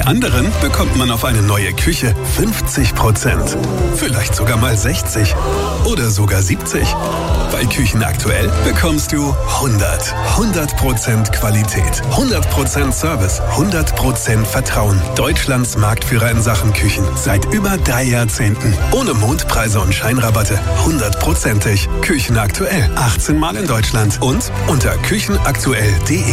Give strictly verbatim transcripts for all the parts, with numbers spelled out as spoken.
Bei anderen bekommt man auf eine neue Küche fünfzig Prozent. Vielleicht sogar mal sechzig oder sogar siebzig. Bei Küchen aktuell bekommst du hundert. hundert Prozent Qualität, hundert Prozent Service, hundert Prozent Vertrauen. Deutschlands Marktführer in Sachen Küchen. Seit über drei Jahrzehnten. Ohne Mondpreise und Scheinrabatte. hundertprozentig. Küchen aktuell. achtzehn Mal in Deutschland. Und unter küchenaktuell punkt de.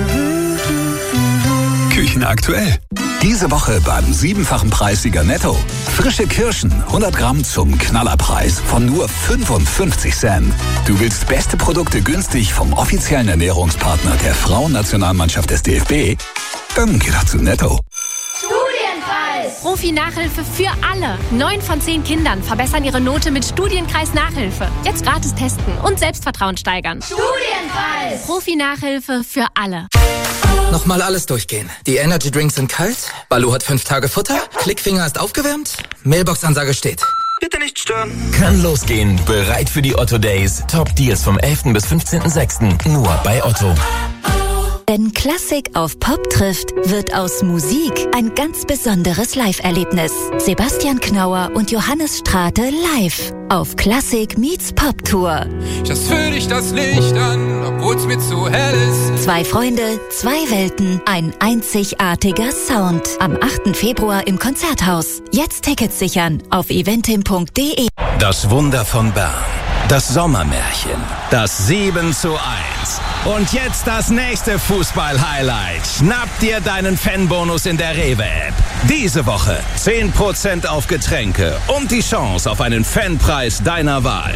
Küchen aktuell. Diese Woche beim siebenfachen Preissieger Netto. Frische Kirschen, hundert Gramm zum Knallerpreis von nur fünfundfünfzig Cent. Du willst beste Produkte günstig vom offiziellen Ernährungspartner der Frauennationalmannschaft des D F B? Dann geh doch zu Netto. Studienpreis! Profi-Nachhilfe für alle. Neun von zehn Kindern verbessern ihre Note mit Studienkreis-Nachhilfe. Jetzt gratis testen und Selbstvertrauen steigern. Studienpreis! Profi-Nachhilfe für alle. Nochmal alles durchgehen. Die Energy Drinks sind kalt, Balu hat fünf Tage Futter, Klickfinger ist aufgewärmt, Mailbox-Ansage steht. Bitte nicht stören. Kann losgehen. Bereit für die Otto Days. Top Deals vom elften bis fünfzehnten sechsten Nur bei Otto. Wenn Klassik auf Pop trifft, wird aus Musik ein ganz besonderes Live-Erlebnis. Sebastian Knauer und Johannes Strate live auf Klassik meets Pop Tour. Just für dich das Licht an, obwohl's mir zu hell ist. Zwei Freunde, zwei Welten, ein einzigartiger Sound. Am achten Februar im Konzerthaus. Jetzt Tickets sichern auf eventim punkt de. Das Wunder von Bern. Das Sommermärchen. Das sieben zu eins. Und jetzt das nächste Fußball-Highlight. Schnapp dir deinen Fanbonus in der Rewe-App. Diese Woche zehn Prozent auf Getränke und die Chance auf einen Fanpreis deiner Wahl.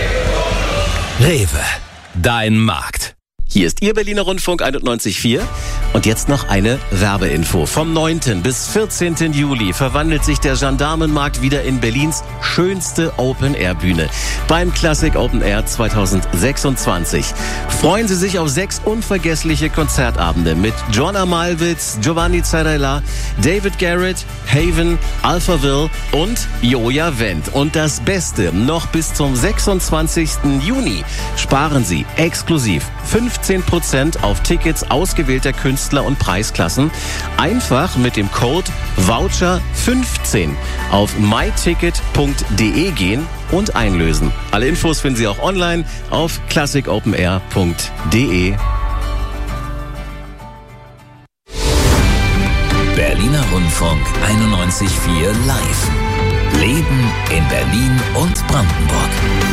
Rewe, dein Markt. Hier ist Ihr Berliner Rundfunk einundneunzig Komma vier und jetzt noch eine Werbeinfo. Vom neunten bis vierzehnten Juli verwandelt sich der Gendarmenmarkt wieder in Berlins schönste Open-Air-Bühne beim Classic Open Air zweitausendsechsundzwanzig. Freuen Sie sich auf sechs unvergessliche Konzertabende mit Joanna Malwitz, Giovanni Zarella, David Garrett, Haven, Alphaville und Joja Wendt. Und das Beste, noch bis zum sechsundzwanzigsten Juni sparen Sie exklusiv fünfzehn Prozent auf Tickets ausgewählter Künstler und Preisklassen. Einfach mit dem Code Voucher fünfzehn auf my ticket punkt de gehen und einlösen. Alle Infos finden Sie auch online auf classic open air punkt de. Berliner Rundfunk einundneunzig Komma vier live. Leben in Berlin und Brandenburg.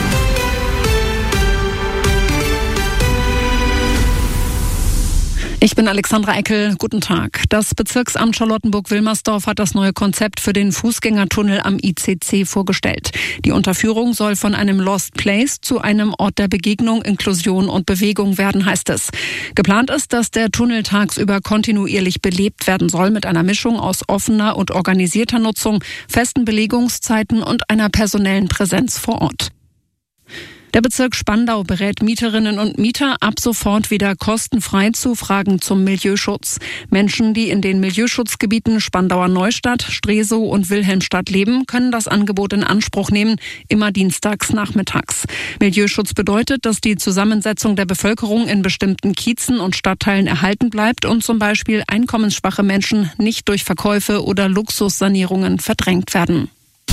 Ich bin Alexandra Eckel. Guten Tag. Das Bezirksamt Charlottenburg-Wilmersdorf hat das neue Konzept für den Fußgängertunnel am I C C vorgestellt. Die Unterführung soll von einem Lost Place zu einem Ort der Begegnung, Inklusion und Bewegung werden, heißt es. Geplant ist, dass der Tunnel tagsüber kontinuierlich belebt werden soll mit einer Mischung aus offener und organisierter Nutzung, festen Belegungszeiten und einer personellen Präsenz vor Ort. Der Bezirk Spandau berät Mieterinnen und Mieter ab sofort wieder kostenfrei zu Fragen zum Milieuschutz. Menschen, die in den Milieuschutzgebieten Spandauer Neustadt, Stresow und Wilhelmstadt leben, können das Angebot in Anspruch nehmen, immer dienstags nachmittags. Milieuschutz bedeutet, dass die Zusammensetzung der Bevölkerung in bestimmten Kiezen und Stadtteilen erhalten bleibt und zum Beispiel einkommensschwache Menschen nicht durch Verkäufe oder Luxussanierungen verdrängt werden.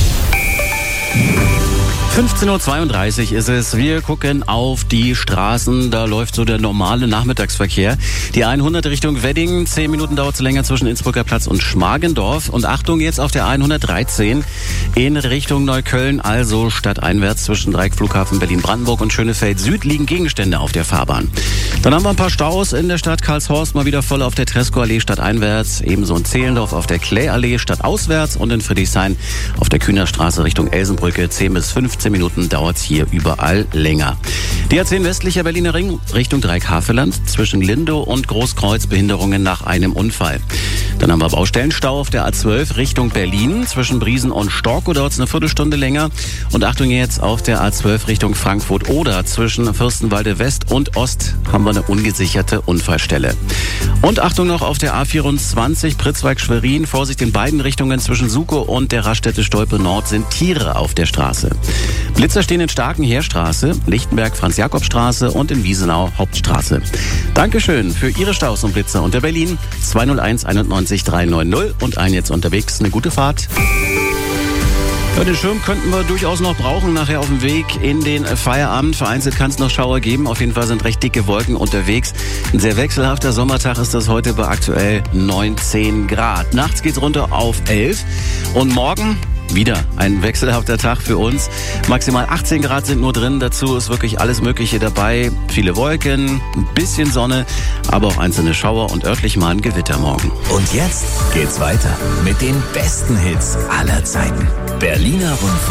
fünfzehn Uhr zweiunddreißig ist es. Wir gucken auf die Straßen. Da läuft so der normale Nachmittagsverkehr. Die hundert Richtung Wedding. Zehn Minuten dauert es länger zwischen Innsbrucker Platz und Schmargendorf. Und Achtung jetzt auf der hundertdreizehn in Richtung Neukölln. Also stadteinwärts zwischen Dreieck Flughafen Berlin-Brandenburg und Schönefeld Süd liegen Gegenstände auf der Fahrbahn. Dann haben wir ein paar Staus in der Stadt Karlshorst. Mal wieder voll auf der Tresco-Allee stadteinwärts. Ebenso in Zehlendorf auf der Clay-Allee stadtauswärts. Und in Friedrichshain auf der Kühnerstraße Richtung Elsenbrücke. zehn bis fünfzehn Minuten dauert es hier überall länger. Die A zehn westlicher Berliner Ring Richtung Dreieck-Havelland zwischen Lindow und Großkreuz Behinderungen nach einem Unfall. Dann haben wir Baustellenstau auf der A zwölf Richtung Berlin zwischen Briesen und Storkow, dauert es eine Viertelstunde länger. Und Achtung jetzt auf der A zwölf Richtung Frankfurt oder zwischen Fürstenwalde West und Ost haben wir eine ungesicherte Unfallstelle. Und Achtung noch auf der A vierundzwanzig Pritzwalk-Schwerin. Vorsicht in beiden Richtungen zwischen Sukow und der Raststätte Stolpe Nord sind Tiere auf der Straße. Blitzer stehen in Starken Heerstraße, Lichtenberg Franz-Jakob-Straße und in Wiesenau Hauptstraße. Dankeschön für Ihre Staus und Blitzer unter Berlin zwei null eins einundneunzig dreihundertneunzig und ein jetzt unterwegs. Eine gute Fahrt. Ja, den Schirm könnten wir durchaus noch brauchen nachher auf dem Weg in den Feierabend. Vereinzelt kann es noch Schauer geben. Auf jeden Fall sind recht dicke Wolken unterwegs. Ein sehr wechselhafter Sommertag ist das heute bei aktuell neunzehn Grad. Nachts geht's runter auf elf. Und morgen wieder ein wechselhafter Tag für uns. Maximal achtzehn Grad sind nur drin. Dazu ist wirklich alles Mögliche dabei. Viele Wolken, ein bisschen Sonne, aber auch einzelne Schauer und örtlich mal ein Gewitter morgen. Und jetzt geht's weiter mit den besten Hits aller Zeiten. Berliner Rundfunk.